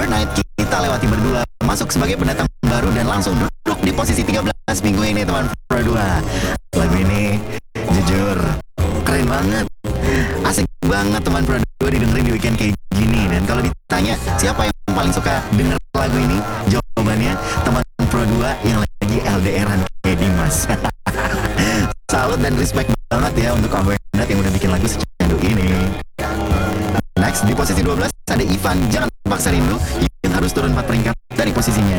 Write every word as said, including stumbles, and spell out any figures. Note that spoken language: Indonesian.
Night kita lewati berdua, masuk sebagai pendatang baru dan langsung duduk di posisi tiga belas minggu ini teman Pro dua. Lagu ini jujur keren banget, asik banget teman Pro dua didengerin di weekend kayak gini. Dan kalau ditanya siapa yang paling suka denger lagu ini, jawabannya teman Pro dua yang lagi L D R-an kayak Dimas. Salut dan respect banget ya untuk Abang Nat yang udah bikin lagu secandu ini. Next di posisi dua belas ada Ivan, Jangan Paksa Rindu, yang harus turun empat peringkat dari posisinya.